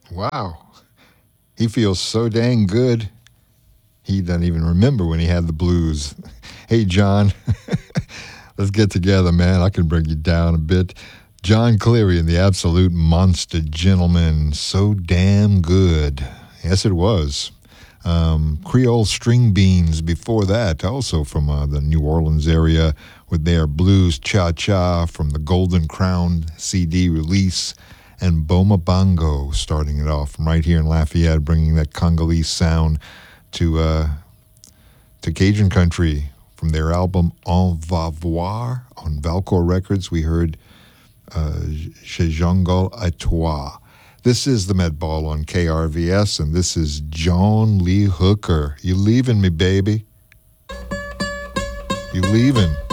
Wow. He feels so dang good. He doesn't even remember when he had the blues. Hey, John, let's get together, man. I can bring you down a bit. John Cleary and the Absolute Monster Gentleman. So damn good. Yes, it was. Creole String Beans before that, also from the New Orleans area with their Blues Cha Cha from the Golden Crown CD release, and Boma Bongo starting it off from right here in Lafayette, bringing that Congolese sound to Cajun country from their album En Va Voir on Valcourt Records. We heard Chez Jungle à Toi. This is the Med Ball on KRVS, and this is John Lee Hooker. You leaving me, baby? You leaving?